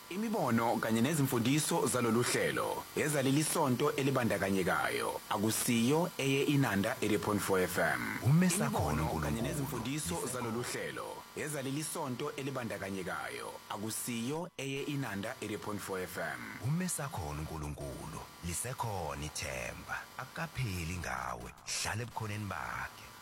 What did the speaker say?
Imibono kanye nezimfundiso zalolu hlelo ezaleli sonto elibandakanyekayo akusiyo eye Inanda 80.4 FM. Umesakhono kanye nezimfundiso zalolu hlelo ezaleli sonto elibandakanyekayo akusiyo eye Inanda 80.4 FM. Umesakhono uNkulunkulu lisekhona ithemba akapheli ngawe hlala ebukhoneni bakhe.